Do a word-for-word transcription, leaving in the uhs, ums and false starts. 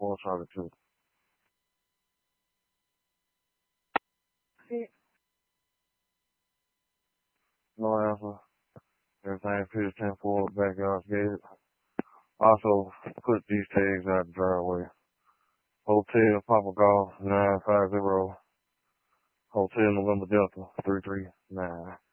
four Charlie two. No answer. Everything Peter ten four backyard gate. Also put these tags out the driveway. Hotel Papa Golf nine five zero. Hotel November Delta three three nine.